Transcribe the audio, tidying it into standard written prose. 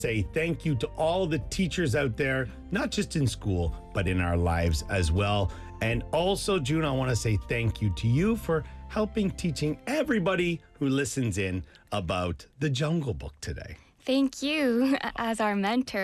say thank you to all the teachers out there, not just in school, but in our lives as well. And also, June, I want to say thank you to you for helping teaching everybody who listens in about the Jungle Book today. Thank you as our mentor.